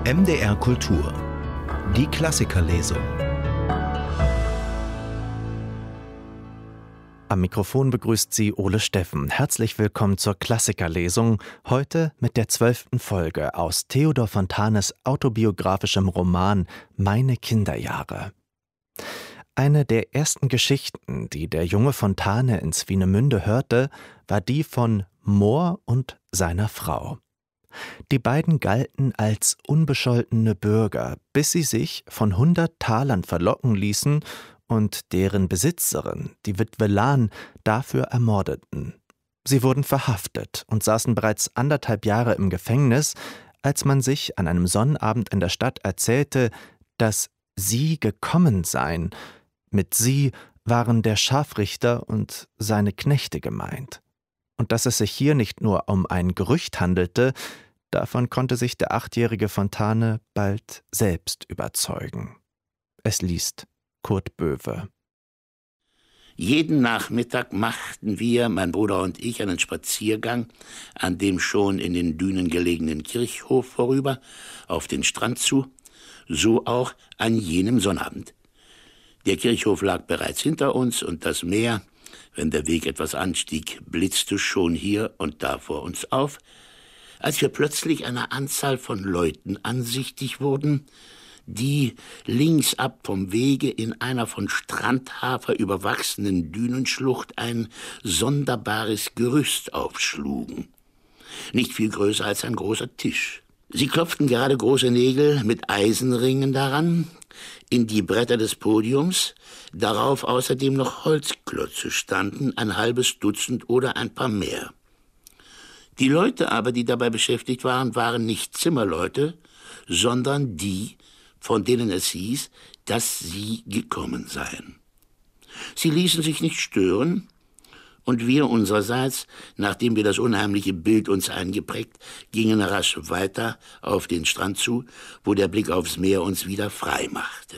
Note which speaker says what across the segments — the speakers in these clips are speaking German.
Speaker 1: MDR Kultur. Die Klassikerlesung. Am Mikrofon begrüßt Sie Ole Steffen. Herzlich willkommen zur Klassikerlesung, heute mit der 12. Folge aus Theodor Fontanes autobiografischem Roman »Meine Kinderjahre«. Eine der ersten Geschichten, die der junge Fontane in Swinemünde hörte, war die von Mohr und seiner Frau. Die beiden galten als unbescholtene Bürger, bis sie sich von 100 Talern verlocken ließen und deren Besitzerin, die Witwe Lahn, dafür ermordeten. Sie wurden verhaftet und saßen bereits 1,5 Jahre im Gefängnis, als man sich an einem Sonnabend in der Stadt erzählte, dass sie gekommen seien. Mit sie waren der Scharfrichter und seine Knechte gemeint. Und dass es sich hier nicht nur um ein Gerücht handelte, davon konnte sich der 8-jährige Fontane bald selbst überzeugen. Es liest Kurt Böwe.
Speaker 2: Jeden Nachmittag machten wir, mein Bruder und ich, einen Spaziergang an dem schon in den Dünen gelegenen Kirchhof vorüber, auf den Strand zu, so auch an jenem Sonnabend. Der Kirchhof lag bereits hinter uns und das Meer, wenn der Weg etwas anstieg, blitzte schon hier und da vor uns auf, als wir plötzlich einer Anzahl von Leuten ansichtig wurden, die links ab vom Wege in einer von Strandhafer überwachsenen Dünenschlucht ein sonderbares Gerüst aufschlugen. Nicht viel größer als ein großer Tisch. Sie klopften gerade große Nägel mit Eisenringen daran, in die Bretter des Podiums, darauf außerdem noch Holzklötze standen, ein halbes Dutzend oder ein paar mehr. Die Leute aber, die dabei beschäftigt waren, waren nicht Zimmerleute, sondern die, von denen es hieß, dass sie gekommen seien. Sie ließen sich nicht stören, und wir unsererseits, nachdem wir das unheimliche Bild uns eingeprägt, gingen rasch weiter auf den Strand zu, wo der Blick aufs Meer uns wieder frei machte.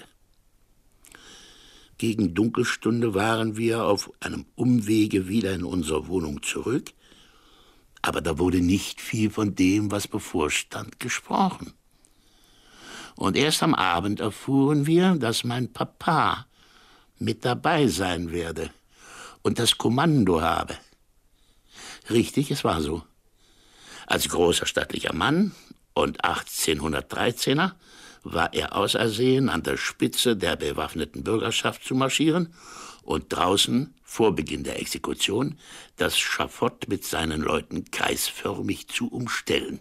Speaker 2: Gegen Dunkelstunde waren wir auf einem Umwege wieder in unsere Wohnung zurück, aber da wurde nicht viel von dem, was bevorstand, gesprochen. Und erst am Abend erfuhren wir, dass mein Papa mit dabei sein werde und das Kommando habe. Richtig, es war so. Als großer stattlicher Mann und 1813er war er ausersehen, an der Spitze der bewaffneten Bürgerschaft zu marschieren und draußen, vor Beginn der Exekution, das Schafott mit seinen Leuten kreisförmig zu umstellen.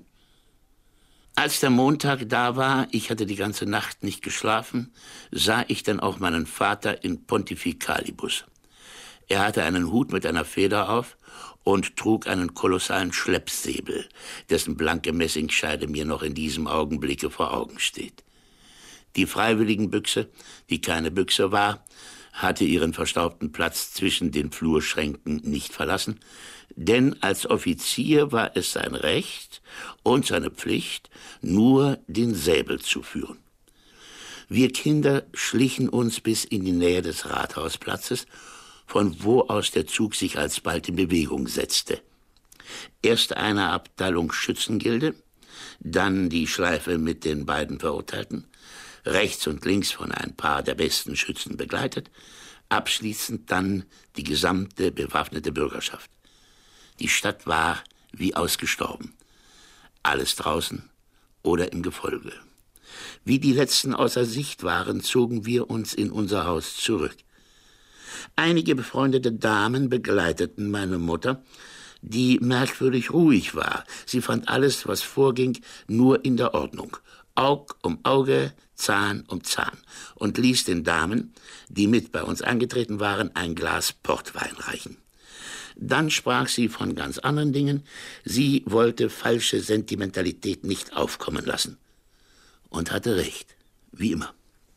Speaker 2: Als der Montag da war, ich hatte die ganze Nacht nicht geschlafen, sah ich dann auch meinen Vater in Pontificalibus. Er hatte einen Hut mit einer Feder auf und trug einen kolossalen Schleppsäbel, dessen blanke Messingscheide mir noch in diesem Augenblicke vor Augen steht. Die Freiwilligenbüchse, die keine Büchse war, hatte ihren verstaubten Platz zwischen den Flurschränken nicht verlassen, denn als Offizier war es sein Recht und seine Pflicht, nur den Säbel zu führen. Wir Kinder schlichen uns bis in die Nähe des Rathausplatzes, von wo aus der Zug sich alsbald in Bewegung setzte. Erst eine Abteilung Schützengilde, dann die Schleife mit den beiden Verurteilten, rechts und links von ein paar der besten Schützen begleitet, abschließend dann die gesamte bewaffnete Bürgerschaft. Die Stadt war wie ausgestorben. Alles draußen oder im Gefolge. Wie die Letzten außer Sicht waren, zogen wir uns in unser Haus zurück. Einige befreundete Damen begleiteten meine Mutter, die merkwürdig ruhig war. Sie fand alles, was vorging, nur in der Ordnung. Aug um Auge, Zahn um Zahn, und ließ den Damen, die mit bei uns angetreten waren, ein Glas Portwein reichen. Dann sprach sie von ganz anderen Dingen. Sie wollte falsche Sentimentalität nicht aufkommen lassen. Und hatte recht, wie immer.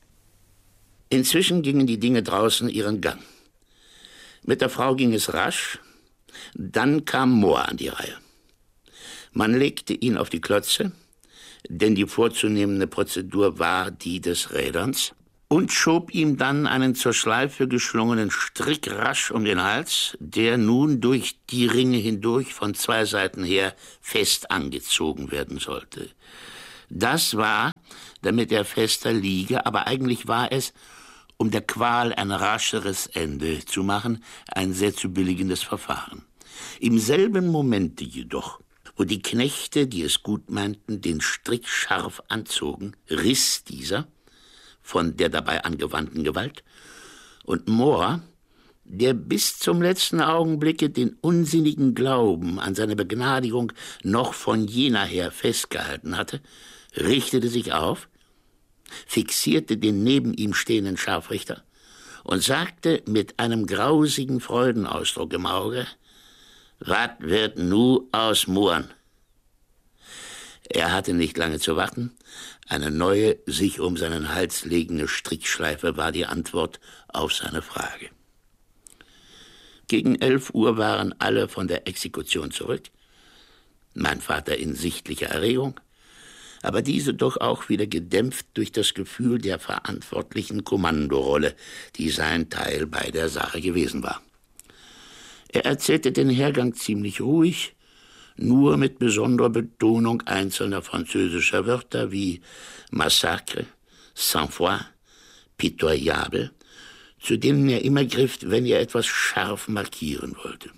Speaker 2: Inzwischen gingen die Dinge draußen ihren Gang. Mit der Frau ging es rasch, dann kam Mohr an die Reihe. Man legte ihn auf die Klötze, denn die vorzunehmende Prozedur war die des Räderns, und schob ihm dann einen zur Schleife geschlungenen Strick rasch um den Hals, der nun durch die Ringe hindurch von 2 Seiten her fest angezogen werden sollte. Das war, damit er fester liege, aber eigentlich war es, um der Qual ein rascheres Ende zu machen, ein sehr zu billigendes Verfahren. Im selben Momente jedoch, wo die Knechte, die es gut meinten, den Strick scharf anzogen, riss dieser von der dabei angewandten Gewalt, und Mohr, der bis zum letzten Augenblicke den unsinnigen Glauben an seine Begnadigung noch von jener her festgehalten hatte, richtete sich auf, fixierte den neben ihm stehenden Scharfrichter und sagte mit einem grausigen Freudenausdruck im Auge: »Was wird nu aus Muhren?« Er hatte nicht lange zu warten. Eine neue, sich um seinen Hals legende Strickschleife war die Antwort auf seine Frage. Gegen 11 Uhr waren alle von der Exekution zurück. Mein Vater in sichtlicher Erregung, aber diese doch auch wieder gedämpft durch das Gefühl der verantwortlichen Kommandorolle, die sein Teil bei der Sache gewesen war. Er erzählte den Hergang ziemlich ruhig, nur mit besonderer Betonung einzelner französischer Wörter wie Massacre, Sang-Froid, Pitoyable, zu denen er immer griff, wenn er etwas scharf markieren wollte.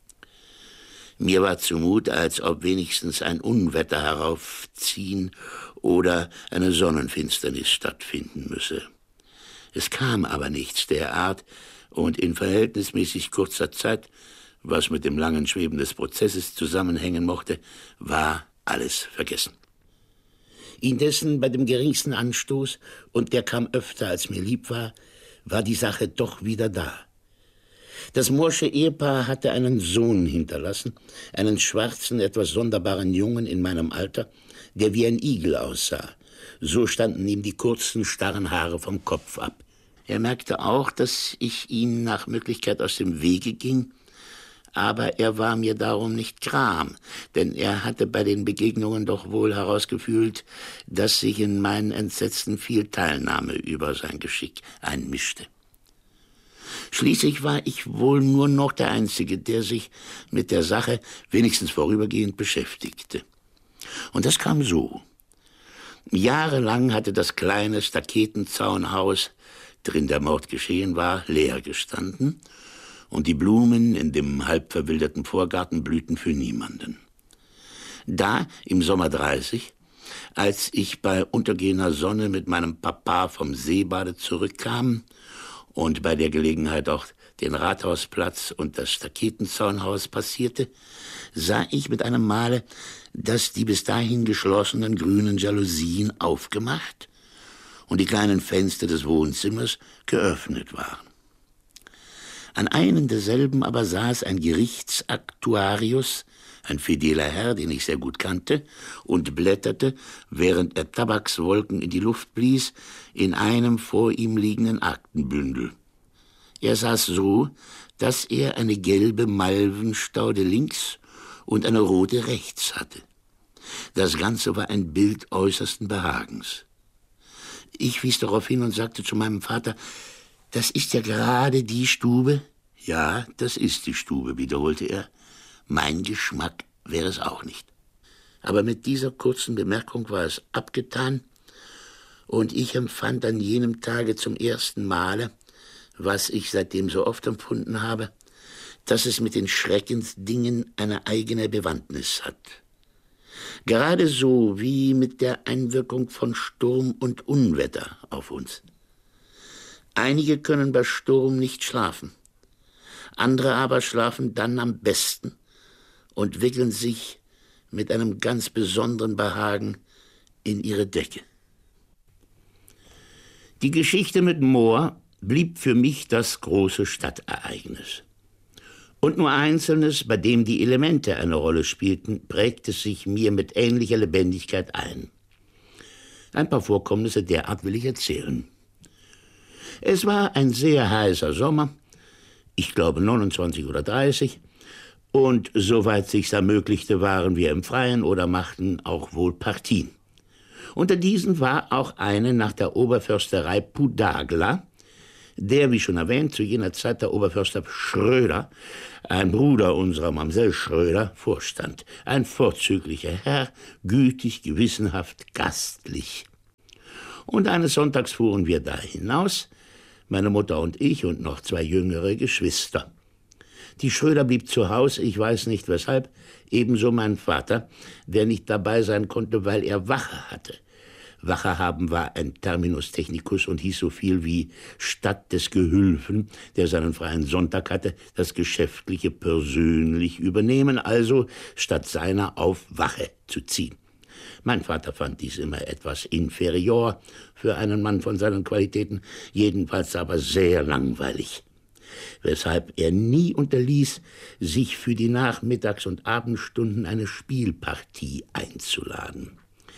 Speaker 2: Mir war zumut, als ob wenigstens ein Unwetter heraufziehen oder eine Sonnenfinsternis stattfinden müsse. Es kam aber nichts derart, und in verhältnismäßig kurzer Zeit, was mit dem langen Schweben des Prozesses zusammenhängen mochte, war alles vergessen. Indessen bei dem geringsten Anstoß, und der kam öfter als mir lieb war die Sache doch wieder da. Das Moorsche Ehepaar hatte einen Sohn hinterlassen, einen schwarzen, etwas sonderbaren Jungen in meinem Alter, der wie ein Igel aussah. So standen ihm die kurzen, starren Haare vom Kopf ab. Er merkte auch, dass ich ihm nach Möglichkeit aus dem Wege ging, aber er war mir darum nicht gram, denn er hatte bei den Begegnungen doch wohl herausgefühlt, dass sich in meinen Entsetzen viel Teilnahme über sein Geschick einmischte. Schließlich war ich wohl nur noch der Einzige, der sich mit der Sache wenigstens vorübergehend beschäftigte. Und das kam so. Jahrelang hatte das kleine Staketenzaunhaus, drin der Mord geschehen war, leer gestanden, und die Blumen in dem halb verwilderten Vorgarten blühten für niemanden. Da, im Sommer 30, als ich bei untergehender Sonne mit meinem Papa vom Seebade zurückkam und bei der Gelegenheit auch den Rathausplatz und das Staketenzaunhaus passierte, sah ich mit einem Male, dass die bis dahin geschlossenen grünen Jalousien aufgemacht und die kleinen Fenster des Wohnzimmers geöffnet waren. An einem derselben aber saß ein Gerichtsaktuarius, ein fideler Herr, den ich sehr gut kannte, und blätterte, während er Tabakswolken in die Luft blies, in einem vor ihm liegenden Aktenbündel. Er saß so, dass er eine gelbe Malvenstaude links und eine rote rechts hatte. Das Ganze war ein Bild äußersten Behagens. Ich wies darauf hin und sagte zu meinem Vater: »Das ist ja gerade die Stube.« »Ja, das ist die Stube«, wiederholte er. »Mein Geschmack wäre es auch nicht.« Aber mit dieser kurzen Bemerkung war es abgetan, und ich empfand an jenem Tage zum ersten Male, was ich seitdem so oft empfunden habe, dass es mit den Schreckensdingen eine eigene Bewandtnis hat. Gerade so wie mit der Einwirkung von Sturm und Unwetter auf uns. Einige können bei Sturm nicht schlafen, andere aber schlafen dann am besten und wickeln sich mit einem ganz besonderen Behagen in ihre Decke. Die Geschichte mit Mohr blieb für mich das große Stadtereignis. Und nur Einzelnes, bei dem die Elemente eine Rolle spielten, prägte sich mir mit ähnlicher Lebendigkeit ein. Ein paar Vorkommnisse derart will ich erzählen. Es war ein sehr heißer Sommer, ich glaube 29 oder 30, und soweit sich's ermöglichte, waren wir im Freien oder machten auch wohl Partien. Unter diesen war auch eine nach der Oberförsterei Poudagla, der, wie schon erwähnt, zu jener Zeit der Oberförster Schröder, ein Bruder unserer Mamsell Schröder, vorstand. Ein vorzüglicher Herr, gütig, gewissenhaft, gastlich. Und eines Sonntags fuhren wir da hinaus, meine Mutter und ich und noch 2 jüngere Geschwister. Die Schröder blieb zu Hause, ich weiß nicht weshalb, ebenso mein Vater, der nicht dabei sein konnte, weil er Wache hatte. Wache haben war ein Terminus technicus und hieß so viel wie statt des Gehülfen, der seinen freien Sonntag hatte, das Geschäftliche persönlich übernehmen, also statt seiner auf Wache zu ziehen. Mein Vater fand dies immer etwas inferior für einen Mann von seinen Qualitäten, jedenfalls aber sehr langweilig, weshalb er nie unterließ, sich für die Nachmittags- und Abendstunden eine Spielpartie einzuladen.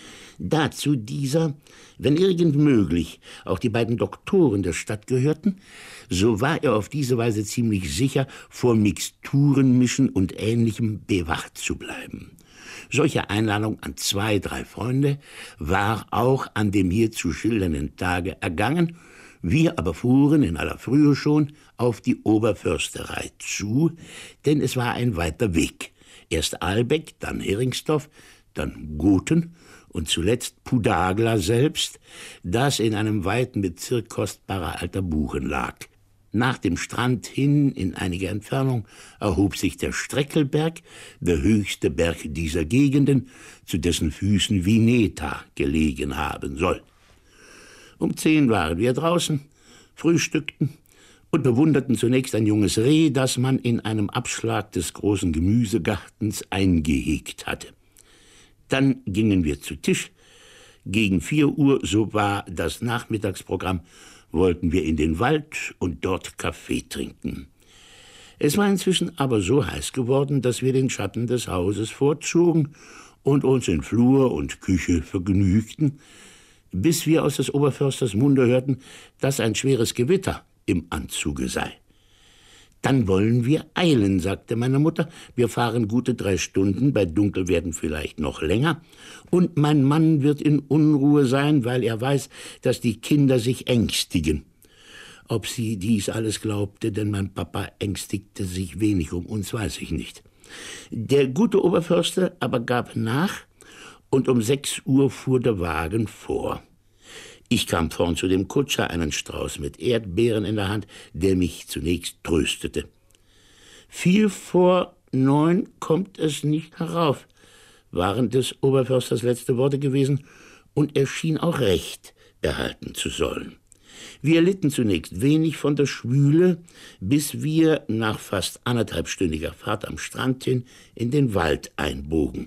Speaker 2: Dazu dieser, wenn irgend möglich, auch die beiden Doktoren der Stadt gehörten, so war er auf diese Weise ziemlich sicher, vor Mixturenmischen und Ähnlichem bewacht zu bleiben. Solche Einladung an 2, 3 Freunde war auch an dem hier zu schildernden Tage ergangen. Wir aber fuhren in aller Frühe schon auf die Oberförsterei zu, denn es war ein weiter Weg. Erst Ahlbeck, dann Heringsdorf, dann Gothen und zuletzt Pudagla selbst, das in einem weiten Bezirk kostbarer alter Buchen lag. Nach dem Strand hin, in einiger Entfernung, erhob sich der Streckelberg, der höchste Berg dieser Gegenden, zu dessen Füßen Vineta gelegen haben soll. Um 10 waren wir draußen, frühstückten und bewunderten zunächst ein junges Reh, das man in einem Abschlag des großen Gemüsegartens eingehegt hatte. Dann gingen wir zu Tisch. Gegen 4 Uhr, so war das Nachmittagsprogramm, wollten wir in den Wald und dort Kaffee trinken. Es war inzwischen aber so heiß geworden, dass wir den Schatten des Hauses vorzogen und uns in Flur und Küche vergnügten, bis wir aus des Oberförsters Munde hörten, dass ein schweres Gewitter im Anzuge sei. »Dann wollen wir eilen«, sagte meine Mutter. »Wir fahren gute 3 Stunden, bei Dunkel werden vielleicht noch länger. Und mein Mann wird in Unruhe sein, weil er weiß, dass die Kinder sich ängstigen.« Ob sie dies alles glaubte, denn mein Papa ängstigte sich wenig um uns, weiß ich nicht. Der gute Oberförster aber gab nach, und um 6 Uhr fuhr der Wagen vor. Ich kam vorn zu dem Kutscher, einen Strauß mit Erdbeeren in der Hand, der mich zunächst tröstete. Viel vor 9 kommt es nicht herauf, waren des Oberförsters letzte Worte gewesen, und er schien auch recht behalten zu sollen. Wir litten zunächst wenig von der Schwüle, bis wir nach fast 1,5-stündiger Fahrt am Strand hin in den Wald einbogen.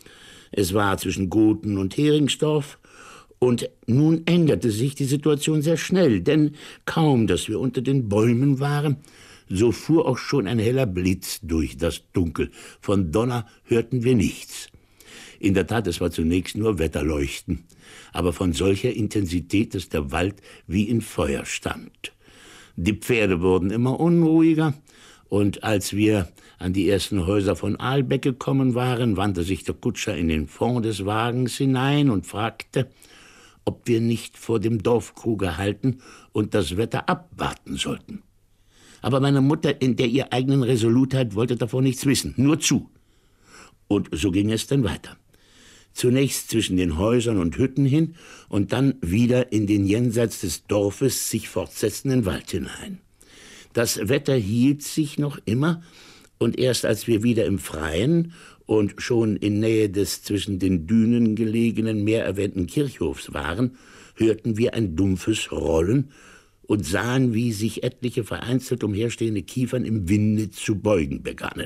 Speaker 2: Es war zwischen Gothen und Heringsdorf, und nun änderte sich die Situation sehr schnell, denn kaum, dass wir unter den Bäumen waren, so fuhr auch schon ein heller Blitz durch das Dunkel. Von Donner hörten wir nichts. In der Tat, es war zunächst nur Wetterleuchten, aber von solcher Intensität, dass der Wald wie in Feuer stand. Die Pferde wurden immer unruhiger, und als wir an die ersten Häuser von Ahlbeck gekommen waren, wandte sich der Kutscher in den Fond des Wagens hinein und fragte, ob wir nicht vor dem Dorfkruge halten und das Wetter abwarten sollten. Aber meine Mutter, in der ihr eigenen Resolutheit, wollte davon nichts wissen, nur zu. Und so ging es dann weiter. Zunächst zwischen den Häusern und Hütten hin und dann wieder in den jenseits des Dorfes sich fortsetzenden Wald hinein. Das Wetter hielt sich noch immer, und erst als wir wieder im Freien und schon in Nähe des zwischen den Dünen gelegenen, mehr erwähnten Kirchhofs waren, hörten wir ein dumpfes Rollen und sahen, wie sich etliche vereinzelt umherstehende Kiefern im Winde zu beugen begannen.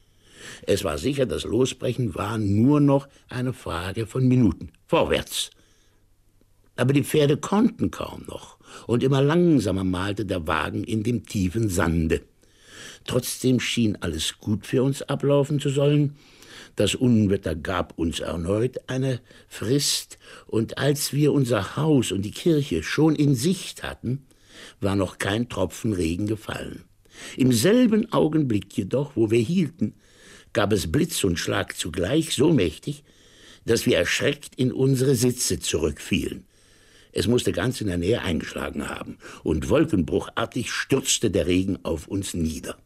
Speaker 2: Es war sicher, das Losbrechen war nur noch eine Frage von Minuten. Vorwärts! Aber die Pferde konnten kaum noch, und immer langsamer malte der Wagen in dem tiefen Sande. Trotzdem schien alles gut für uns ablaufen zu sollen. Das Unwetter gab uns erneut eine Frist, und als wir unser Haus und die Kirche schon in Sicht hatten, war noch kein Tropfen Regen gefallen. Im selben Augenblick jedoch, wo wir hielten, gab es Blitz und Schlag zugleich so mächtig, dass wir erschreckt in unsere Sitze zurückfielen. Es musste ganz in der Nähe eingeschlagen haben, und wolkenbruchartig stürzte der Regen auf uns nieder.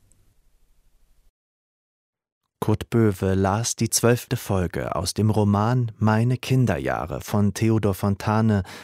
Speaker 1: Kurt Böwe las die 12. Folge aus dem Roman »Meine Kinderjahre« von Theodor Fontane,